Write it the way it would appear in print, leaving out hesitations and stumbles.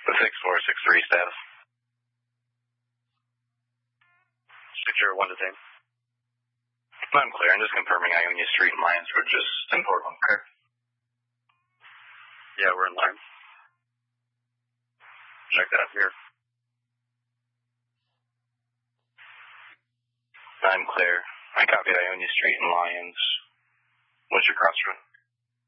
6463 status. 601 to same. I'm clear. I'm just confirming Ionia Street and Lyons Road, just in Portland, correct? Yeah, we're in line. Check that here. I'm clear. I copy Ionia Street and Lyons. What's your crossroad?